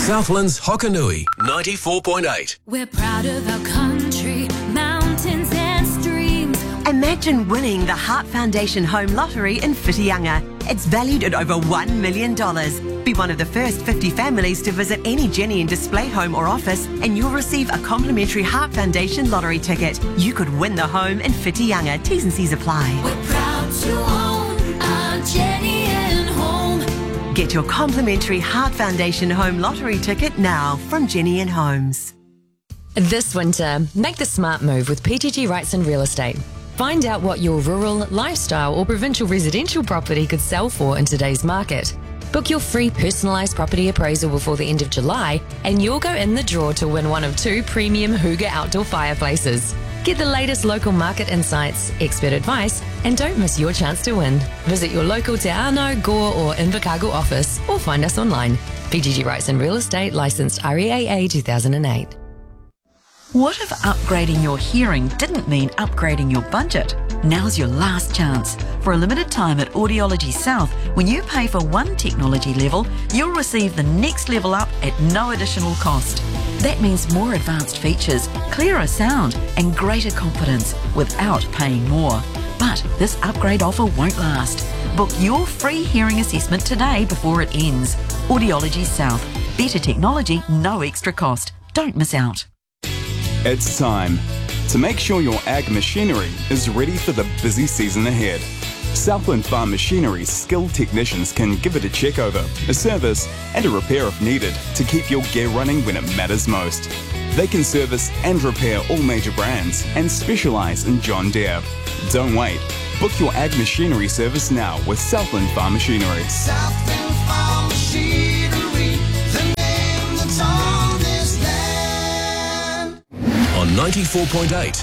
Southland's Hokanui 94.8. We're proud of our country, mountains and streams. Imagine winning the Heart Foundation Home Lottery in Whitianga. It's valued at over $1 million. Be one of the first 50 families to visit any Jenny and Display home or office, and you'll receive a complimentary Heart Foundation lottery ticket. You could win the home in Whitianga. T's and C's apply. We're proud to own our Jenny and Home. Get your complimentary Heart Foundation Home Lottery ticket now from Jenny and Homes. This winter, make the smart move with PGG Wrightson Real Estate. Find out what your rural, lifestyle or provincial residential property could sell for in today's market. Book your free personalised property appraisal before the end of July and you'll go in the draw to win one of 2 premium Hooga outdoor fireplaces. Get the latest local market insights, expert advice, and don't miss your chance to win. Visit your local Te Anau, Gore or Invercargill office or find us online. PGG Wrightson Real Estate, licensed REAA 2008. What if upgrading your hearing didn't mean upgrading your budget? Now's your last chance. For a limited time at Audiology South, when you pay for one technology level, you'll receive the next level up at no additional cost. That means more advanced features, clearer sound, and greater confidence without paying more. But this upgrade offer won't last. Book your free hearing assessment today before it ends. Audiology South. Better technology, no extra cost. Don't miss out. It's time to make sure your ag machinery is ready for the busy season ahead. Southland Farm Machinery's skilled technicians can give it a check over, a service and a repair if needed to keep your gear running when it matters most. They can service and repair all major brands and specialise in John Deere. Don't wait. Book your ag machinery service now with Southland Farm Machinery. Southland Farm Machinery, the name that's on this land. On 94.8,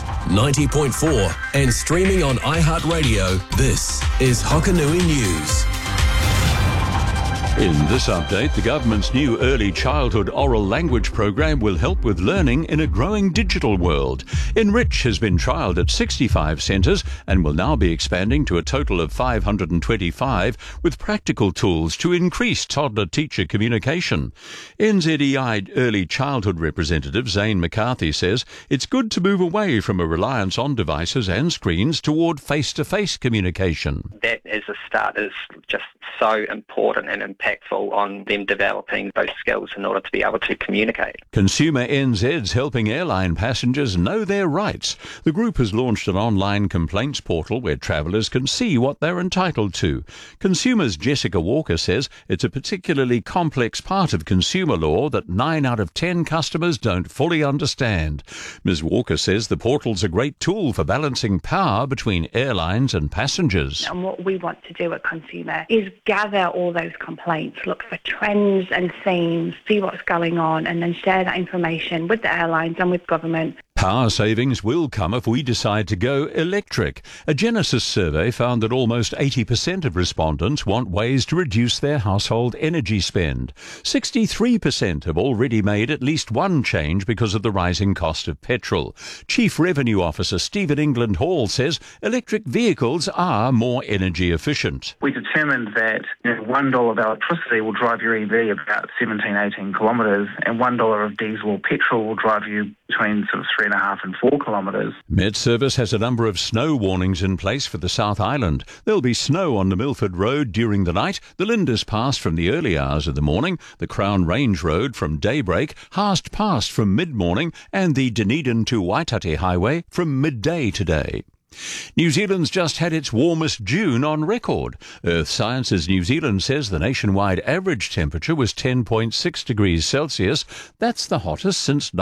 90.4 and streaming on iHeartRadio, this is Hokanui News. In this update, the government's new early childhood oral language program will help with learning in a growing digital world. Enrich has been trialled at 65 centres and will now be expanding to a total of 525 with practical tools to increase toddler-teacher communication. NZEI Early Childhood representative Zane McCarthy says it's good to move away from a reliance on devices and screens toward face-to-face communication. That as a start is just so important and impactful on them developing those skills in order to be able to communicate. Consumer NZ's helping airline passengers know their rights. The group has launched an online complaints portal where travellers can see what they're entitled to. Consumers Jessica Walker says it's a particularly complex part of consumer law that 9 out of 10 customers don't fully understand. Ms. Walker says the portal's a great tool for balancing power between airlines and passengers. And what we want to do at Consumer is gather all those complaints, look for trends and themes, see what's going on, and then share that information with the airlines and with government. Power savings will come if we decide to go electric. A Genesis survey found that almost 80% of respondents want ways to reduce their household energy spend. 63% have already made at least one change because of the rising cost of petrol. Chief Revenue Officer Stephen England Hall says electric vehicles are more energy efficient. We determined that $1 of electricity will drive your EV about 18 kilometres, and $1 of diesel or petrol will drive you between sort of 3.5 and 4 kilometres. Met Service has a number of snow warnings in place for the South Island. There'll be snow on the Milford Road during the night, the Lindis Pass from the early hours of the morning, the Crown Range Road from daybreak, Haast Pass from mid-morning, and the Dunedin to Waitate Highway from midday today. New Zealand's just had its warmest June on record. Earth Sciences New Zealand says the nationwide average temperature was 10.6 degrees Celsius. That's the hottest since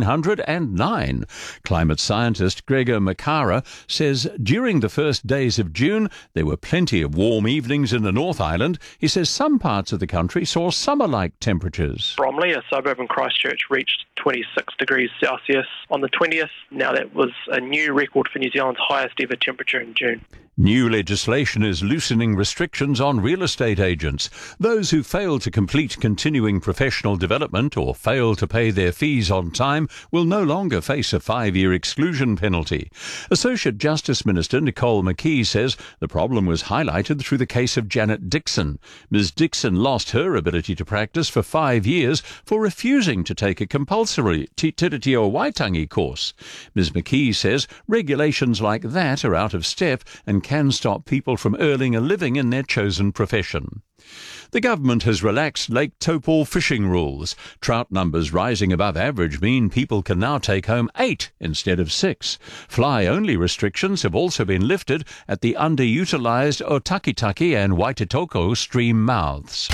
1909. Climate scientist Gregor Makara says during the first days of June there were plenty of warm evenings in the North Island. He says some parts of the country saw summer-like temperatures. Bromley, a suburb in Christchurch, reached 26 degrees Celsius on the 20th. Now that was a new record for New Zealand's highest ever temperature in June. New legislation is loosening restrictions on real estate agents. Those who fail to complete continuing professional development or fail to pay their fees on time will no longer face a 5-year exclusion penalty. Associate Justice Minister Nicole McKee says the problem was highlighted through the case of Janet Dixon. Ms Dixon lost her ability to practice for 5 years for refusing to take a compulsory Te Tiriti o Waitangi course. Ms McKee says regulations like that are out of step and can stop people from earning a living in their chosen profession. The government has relaxed Lake Taupō fishing rules. Trout numbers rising above average mean people can now take home 8 instead of 6. Fly-only restrictions have also been lifted at the underutilised Otakitaki and Waititoko stream mouths.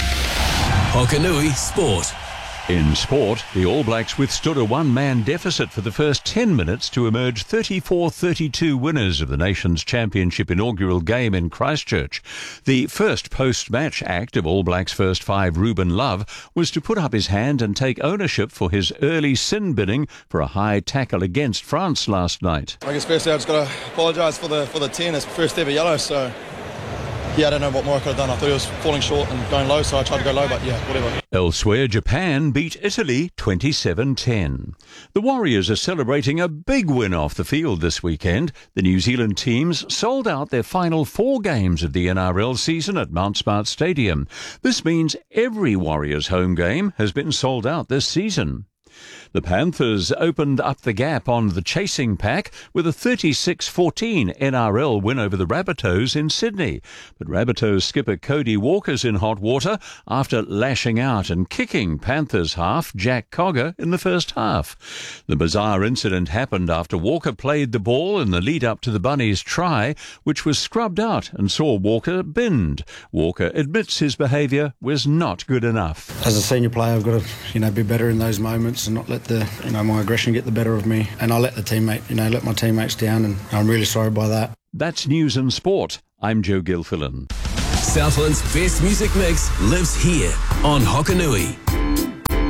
Hokanui Sport. In sport, the All Blacks withstood a one-man deficit for the first 10 minutes to emerge 34-32 winners of the nation's championship inaugural game in Christchurch. The first post-match act of All Blacks first 5, Ruben Love, was to put up his hand and take ownership for his early sin binning for a high tackle against France last night. I guess firstly I just got to apologise for the 10. It's first ever yellow, so yeah, I don't know what more I could have done. I thought he was falling short and going low, so I tried to go low, but yeah, whatever. Elsewhere, Japan beat Italy 27-10. The Warriors are celebrating a big win off the field this weekend. The New Zealand teams sold out their final 4 games of the NRL season at Mount Smart Stadium. This means every Warriors home game has been sold out this season. The Panthers opened up the gap on the chasing pack with a 36-14 NRL win over the Rabbitohs in Sydney. But Rabbitohs skipper Cody Walker's in hot water after lashing out and kicking Panthers half Jack Cogger in the first half. The bizarre incident happened after Walker played the ball in the lead-up to the Bunnies' try, which was scrubbed out and saw Walker binned. Walker admits his behaviour was not good enough. As a senior player, I've got to, be better in those moments and not let my aggression get the better of me. And I let let my teammates down, and I'm really sorry by that. That's News and Sport. I'm Joe Gilfillan. Southland's best music mix lives here on Hokanui.